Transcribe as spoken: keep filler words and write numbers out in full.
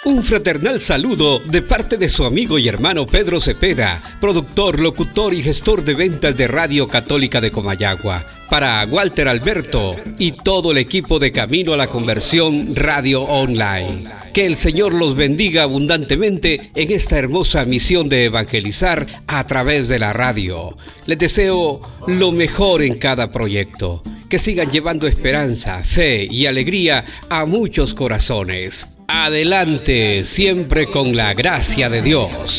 Un fraternal saludo de parte de su amigo y hermano Pedro Cepeda, productor, locutor y gestor de ventas de Radio Católica de Comayagua. Para Walter Alberto y todo el equipo de Camino a la Conversión Radio Online. Que el Señor los bendiga abundantemente en esta hermosa misión de evangelizar a través de la radio. Les deseo lo mejor en cada proyecto. Que sigan llevando esperanza, fe y alegría a muchos corazones. Adelante, siempre con la gracia de Dios.